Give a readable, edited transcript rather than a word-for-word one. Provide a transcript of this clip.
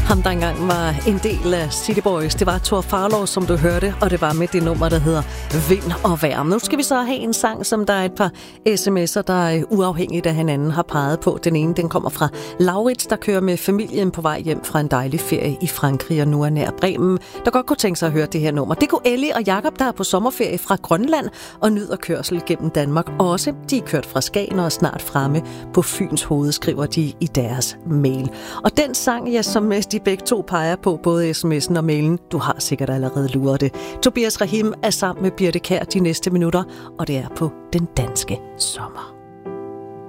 Ham der engang var en del af City Boys, det var Thor Farlov, som du hørte, og det var med det nummer, der hedder Vind og Vejr. Nu skal vi så have en sang, som der er et par sms'er, der uafhængigt af hinanden har peget på. Den ene, den kommer fra Laurits, der kører med familien på vej hjem fra en dejlig ferie i Frankrig og nu er nær Bremen, der godt kunne tænke sig at høre det her nummer. Det kunne Ellie og Jakob, der er på sommerferie fra Grønland og nyder kørsel gennem Danmark også. De er kørt fra Skagen og er snart fremme på Fyns Hoved, skriver de i deres mail. Og den sang, ja, som de begge to peger på, både sms'en og mailen, du har sikkert allerede luret det. Tobias Rahim er sammen med Birte Kjær de næste minutter, og det er på Den Danske Sommer.